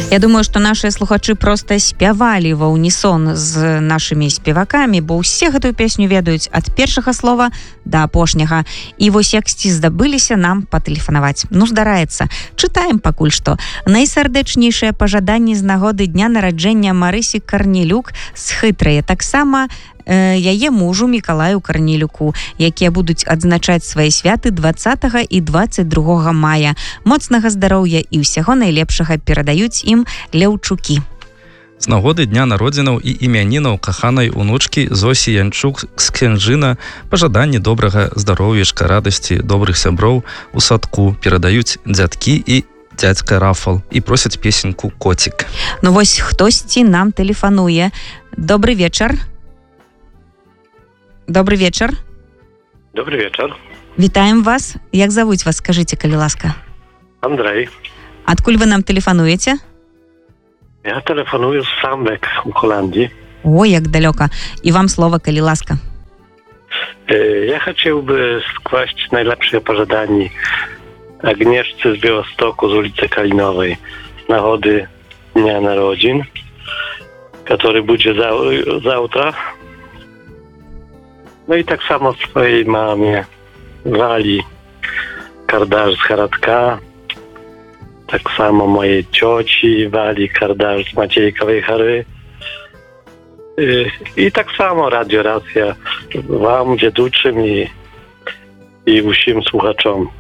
Я думаю, што нашыя слухачы проста спявалі ва ўнісон з нашымі спевакамі, бо ўсе гэтую песню ведаюць ад першага слова да апошняга. І вось як сці здабыліся нам патэлефанаваць. Ну, здараецца. Чытаем пакуль што. Найсардэчнейшыя пажаданні з нагоды дня нараджэння Марысі Карнелюк з Хытрае. Таксама яе мужу Мікалаю Карнелюку, якія будуць адзначаць свае святы 20 і 22 мая. Моцнага здароўя і ўсяго найлепшага перадаюць ім ляўчукі. З нагоды дня народзінаў і імянінаў каханай унучкі Зосі Янчук з Кенжына пажаданні добрага здароўечка, радасці, добрых сяброў у садку перадаюць дзядкі і дзядзька Рафал і просяць песеньку «Коцік». Ну вось хтосьці нам тэлефануе. Добрый вечар. Добрый вечар. Добрый вечар. Вітаем вас. Як завуць вас, скажыце, калі ласка? Андрей. Адкуль вы нам тэлефануеце? Я телефоную з Самбек у Holandii. Ой, як далёка. І вам слова, калі ласка. Ja chciałby skłaść najlepsze pożądanie Agnieszce z Białostoku z ulicy Kalinowej z nagody Dnia Narodzin, który będzie zawtra. No i tak samo swojej mamie Wali Kardarz z Haradka, tak samo mojej cioci Wali Kardarz z Maciejkowej Chary i tak samo Radio Racja wam, dzieduczym i усім słuchaczom.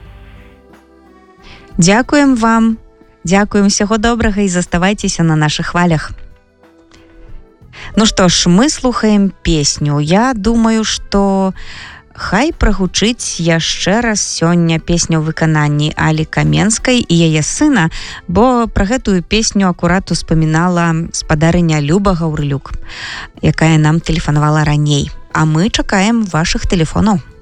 Дзякуем вам. Дзякуем, усяго добрага і заставайцеся на нашых хвалях. Ну што ж, мы слухаем песню. Я думаю, што хай прагучыць яшчэ раз сёння песня ў выкананні Алі Каменскай і яе сына, бо пра гэтую песню акурат успамінала спадарыня Люба Гаўрылюк, якая нам тэлефанавала раней. А мы чакаем вашых тэлефонаў.